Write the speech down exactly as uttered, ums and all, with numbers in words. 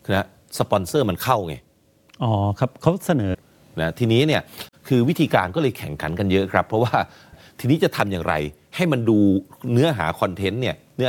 นะสปอนเซอร์มันเข้าไงอ๋อครับเขาเสนอนะทีนี้เนี่ยคือวิธีการก็เลยแข่งขันกันเยอะครับเพราะว่าทีนี้จะทำอย่างไรให้มันดูเนื้อหาคอนเทนต์เนี่ยเนื้อ